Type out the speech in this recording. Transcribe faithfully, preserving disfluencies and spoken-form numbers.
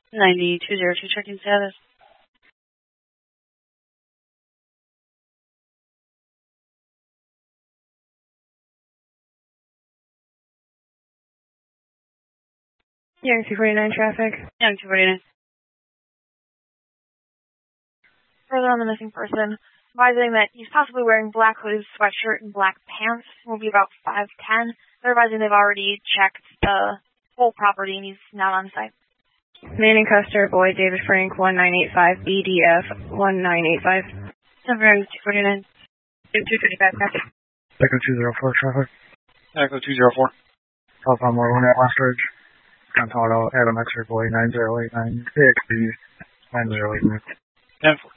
ninety two zero two, checking status. Young two forty-nine traffic. Young two forty-nine. Further on the missing person, advising that he's possibly wearing black hooded sweatshirt and black pants. Will be about five ten. They're advising they've already checked the whole property and he's not on site. Manning Custer, Boyd David Frank, one nine eight five, B D F, one nine eight five. Number two forty-nine. two fifty-five, traffic. Echo two zero four, traffic. Echo two zero four. Southbound Morgan at West Ridge. Contact Adam X-ray Boy nine zero eight nine, A X B nine zero eight nine. ten four.